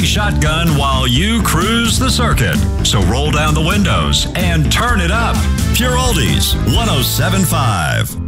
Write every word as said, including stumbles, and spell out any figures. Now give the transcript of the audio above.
playing shotgun while you cruise the circuit. So roll down the windows and turn it up. Pure Oldies, one oh seven point five.